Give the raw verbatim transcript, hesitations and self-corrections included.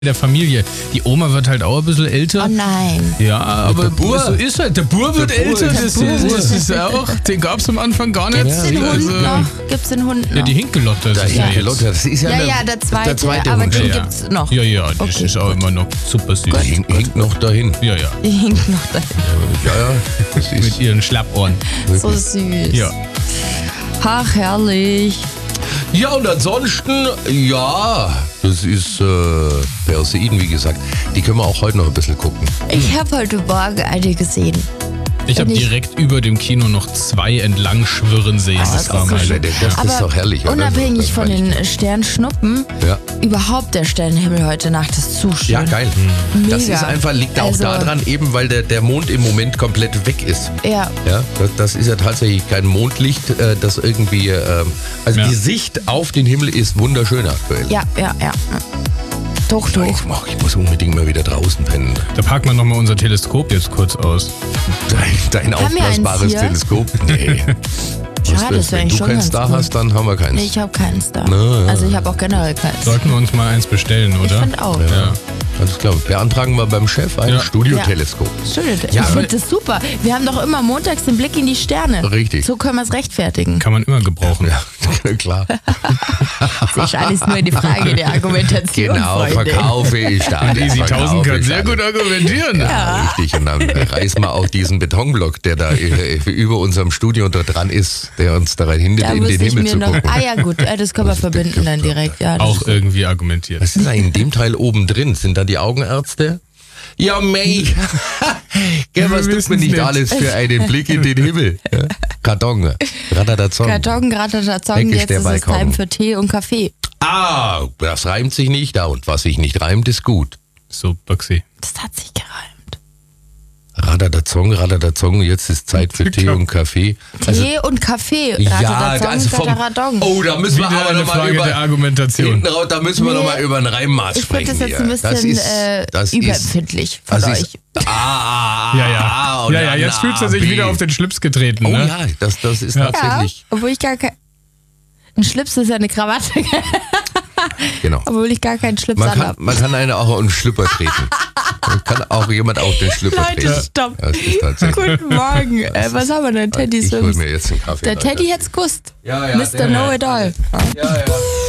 der Familie. Die Oma wird halt auch ein bisschen älter. Oh nein. Ja, aber der Bur. so ist halt. Der Bur wird Der Bur älter. ist Das, der ist, Bur. das ist auch. Den gab es am Anfang gar nicht. Gibt's den Hund Also, noch? Gibt's den Hund noch? ja, die Hinkelotte. Da ist ja Hinke jetzt. Lotte, das ist ja, ja, eine, ja, der zweite, der zweite aber Hund. den Ja, ja. gibt's noch. Ja, ja, das Okay, ist auch immer noch super süß. Die hinkt, hinkt noch dahin. Ja, ja. Die hinkt noch dahin. Ja, ja. Das ist Mit ihren Schlappohren. So süß. Ja. Ach, herrlich. Ja, und ansonsten, ja, das ist äh, Perseiden, wie gesagt. Die können wir auch heute noch ein bisschen gucken. Ich habe heute Morgen eine gesehen. Ich habe Wenn ich- direkt über dem Kino noch zwei entlang schwirren sehen. Ah, Das das war ist so mal. schön. Das Aber ist doch herrlich, oder? unabhängig Das von fand ich den Sternschnuppen, Ja. überhaupt der Sternenhimmel heute Nacht ist zu schön. Ja, geil. Das Mega. ist einfach, liegt auch Also- daran, eben weil der, der Mond im Moment komplett weg ist. Ja, Ja, das, das ist ja tatsächlich kein Mondlicht, äh, das irgendwie, ähm, also Ja. die Sicht auf den Himmel ist wunderschön aktuell. ja, ja, ja. Doch, Ja, doch. ich, mag, ich muss unbedingt mal wieder draußen pennen. Da packen wir nochmal unser Teleskop jetzt kurz aus. Dein, dein Haben wir eins aufblasbares hier? Teleskop? Nee. Schade, Was, das wäre wenn eigentlich du schon keins ganz da cool. hast, dann haben wir keins. Nee, ich habe keins da. Na, ja. Also ich habe auch generell keins. Sollten wir uns mal eins bestellen, Ich oder? finde auch. Ja. Alles klar. Beantragen wir beim Chef ein Ja. Studioteleskop. Schön. Ich Ja, finde aber- das super. Wir haben doch immer montags den Blick in die Sterne. Richtig. So können wir es rechtfertigen. Kann man immer gebrauchen. Ja, klar. Das ist alles nur eine Frage der Argumentation. Genau, Freunde. verkaufe ich da. Easy tausend Verkaufe kann ich sehr da. gut argumentieren. Ja, richtig. Und dann reißen wir auch diesen Betonblock, der da äh, über unserem Studio da dran ist, der uns daran hindert, Da in muss den ich Himmel mir zu noch. gucken. Ah ja, gut, äh, das können wir verbinden dann direkt. Ja, das Auch irgendwie argumentiert. Was ist da in dem Teil oben drin? Sind da die Augenärzte? Ja, mei. Gell, was Wir tut man wissen's nicht nicht. alles für einen Blick in den Himmel? Ja? Karton. Radadazon. Karton, Grattatazon, Weg ist jetzt der ist es Balkon. Time für Tee und Kaffee. Ah, das reimt sich nicht da. Und was sich nicht reimt, ist gut. So, Baxi. Das hat sich gereimt. Radadazon, Radadazon. Jetzt ist Zeit für Tee und Kaffee. Also, Tee und Kaffee. ja, Rattatazon, also vom, Tattaradong. oh, da müssen wir Wieder aber eine noch mal Frage über, der Argumentation. hinten raus, da müssen wir Nee, noch mal über ein Reimmaß Ich finde sprechen. das jetzt ein hier. bisschen das ist, äh, das überempfindlich von ist, das euch. ist, ah, Ja, ja. ah, und Ja, ja, dann jetzt fühlt er A, sich B. wieder auf den Schlips getreten. Oh Ne? ja, das, das ist Ja. tatsächlich, Ja, obwohl ich gar kein... Ein Schlips ist ja eine Krawatte, genau. obwohl ich gar keinen Schlips Man kann, anhabe. man kann einen auch auf den Schlüpper treten. Man kann auch jemand auf den Schlüpper Leute, treten. stopp. Das ist tatsächlich. Guten Morgen. Äh, was haben wir denn? Teddy Ich hol Sims. mir jetzt einen Kaffee. Der Leute. Teddy hätt's gewusst. Ja, ja, Mister der- Know-it-all. Ja, ja.